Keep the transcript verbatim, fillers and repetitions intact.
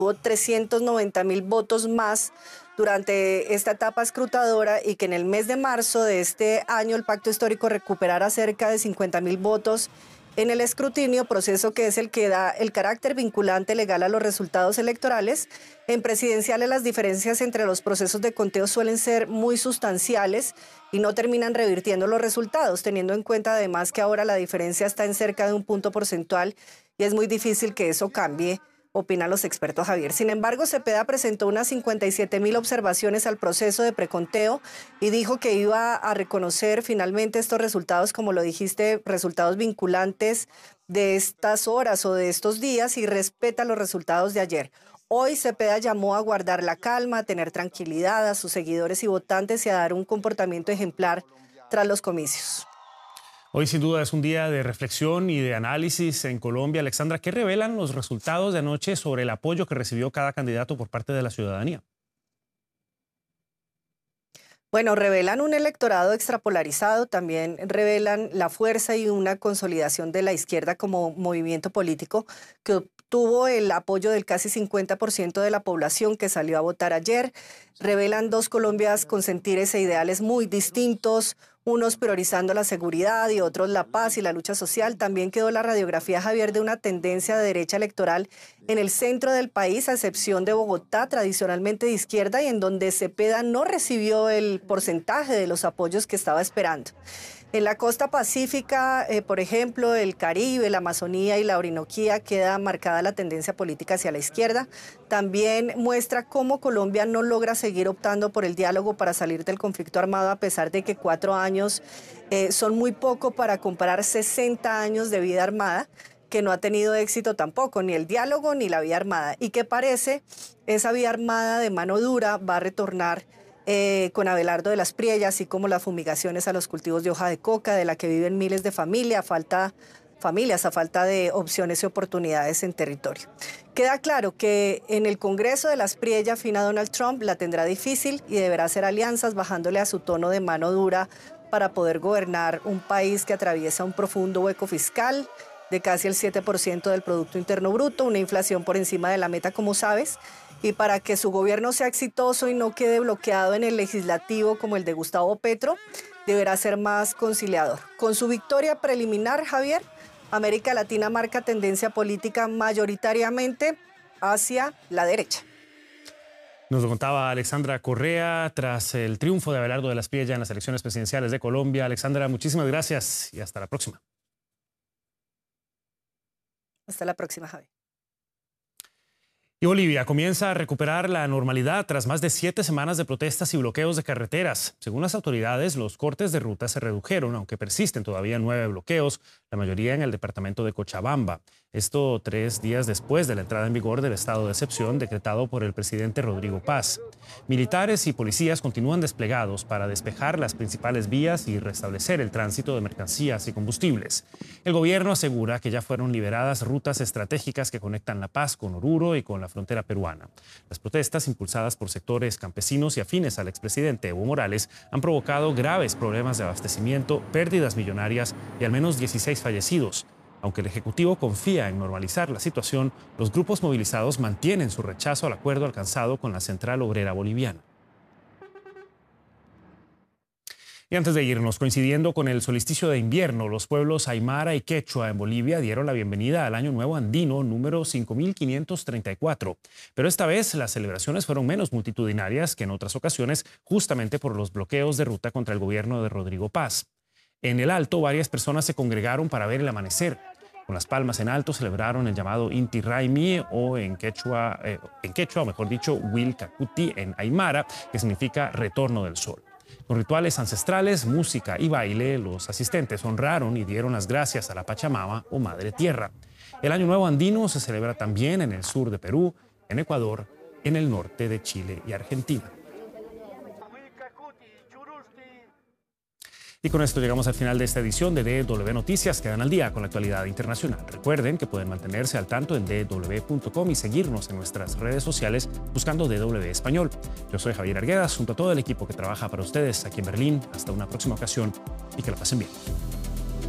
hubo trescientos noventa mil votos más durante esta etapa escrutadora y que en el mes de marzo de este año el pacto histórico recuperara cerca de cincuenta mil votos en el escrutinio, proceso que es el que da el carácter vinculante legal a los resultados electorales. En presidenciales las diferencias entre los procesos de conteo suelen ser muy sustanciales y no terminan revirtiendo los resultados, teniendo en cuenta además que ahora la diferencia está en cerca de un punto porcentual y es muy difícil que eso cambie, opinan los expertos, Javier. Sin embargo, Cepeda presentó unas cincuenta y siete mil observaciones al proceso de preconteo y dijo que iba a reconocer finalmente estos resultados, como lo dijiste, resultados vinculantes de estas horas o de estos días y respeta los resultados de ayer. Hoy Cepeda llamó a guardar la calma, a tener tranquilidad a sus seguidores y votantes y a dar un comportamiento ejemplar tras los comicios. Hoy sin duda es un día de reflexión y de análisis en Colombia. Alexandra, ¿qué revelan los resultados de anoche sobre el apoyo que recibió cada candidato por parte de la ciudadanía? Bueno, revelan un electorado extrapolarizado, también revelan la fuerza y una consolidación de la izquierda como movimiento político que obtuvo el apoyo del casi cincuenta por ciento de la población que salió a votar ayer. Revelan dos Colombias con sentires e ideales muy distintos, unos priorizando la seguridad y otros la paz y la lucha social. También quedó la radiografía, Javier, de una tendencia de derecha electoral en el centro del país, a excepción de Bogotá, tradicionalmente de izquierda, y en donde Cepeda no recibió el porcentaje de los apoyos que estaba esperando. En la costa pacífica, eh, por ejemplo, el Caribe, la Amazonía y la Orinoquía, queda marcada la tendencia política hacia la izquierda. También muestra cómo Colombia no logra seguir optando por el diálogo para salir del conflicto armado, a pesar de que cuatro años eh, son muy poco para comparar sesenta años de vida armada, que no ha tenido éxito tampoco, ni el diálogo ni la vía armada, y que parece esa vía armada de mano dura va a retornar Eh, con Abelardo de las Priellas, así como las fumigaciones a los cultivos de hoja de coca, de la que viven miles de familias, falta, familias a falta de opciones y oportunidades en territorio. Queda claro que en el Congreso de las Priellas, fina Donald Trump la tendrá difícil y deberá hacer alianzas bajándole a su tono de mano dura para poder gobernar un país que atraviesa un profundo hueco fiscal de casi el siete por ciento del Producto Interno Bruto, una inflación por encima de la meta, como sabes, y para que su gobierno sea exitoso y no quede bloqueado en el legislativo como el de Gustavo Petro, deberá ser más conciliador. Con su victoria preliminar, Javier, América Latina marca tendencia política mayoritariamente hacia la derecha. Nos lo contaba Alexandra Correa tras el triunfo de Abelardo de las Priellas en las elecciones presidenciales de Colombia. Alexandra, muchísimas gracias y hasta la próxima. Hasta la próxima, Javier. Y Bolivia comienza a recuperar la normalidad tras más de siete semanas de protestas y bloqueos de carreteras. Según las autoridades, los cortes de ruta se redujeron, aunque persisten todavía nueve bloqueos, la mayoría en el departamento de Cochabamba. Esto tres días después de la entrada en vigor del estado de excepción decretado por el presidente Rodrigo Paz. Militares y policías continúan desplegados para despejar las principales vías y restablecer el tránsito de mercancías y combustibles. El gobierno asegura que ya fueron liberadas rutas estratégicas que conectan La Paz con Oruro y con la frontera peruana. Las protestas, impulsadas por sectores campesinos y afines al expresidente Evo Morales, han provocado graves problemas de abastecimiento, pérdidas millonarias y al menos dieciséis fallecidos. Aunque el Ejecutivo confía en normalizar la situación, los grupos movilizados mantienen su rechazo al acuerdo alcanzado con la Central Obrera Boliviana. Y antes de irnos, coincidiendo con el solsticio de invierno, los pueblos Aymara y Quechua en Bolivia dieron la bienvenida al Año Nuevo Andino número cinco mil quinientos treinta y cuatro. Pero esta vez las celebraciones fueron menos multitudinarias que en otras ocasiones, justamente por los bloqueos de ruta contra el gobierno de Rodrigo Paz. En el Alto, varias personas se congregaron para ver el amanecer. Con las palmas en alto celebraron el llamado Inti Raymi, o en quechua, eh, en quechua, o mejor dicho, Wilcacuti en Aymara, que significa retorno del sol. Con rituales ancestrales, música y baile, los asistentes honraron y dieron las gracias a la Pachamama o Madre Tierra. El Año Nuevo Andino se celebra también en el sur de Perú, en Ecuador, en el norte de Chile y Argentina. Y con esto llegamos al final de esta edición de D W Noticias. Quedan al día con la actualidad internacional. Recuerden que pueden mantenerse al tanto en d w punto com y seguirnos en nuestras redes sociales buscando D W Español. Yo soy Javier Arguedas, junto a todo el equipo que trabaja para ustedes aquí en Berlín. Hasta una próxima ocasión y que la pasen bien.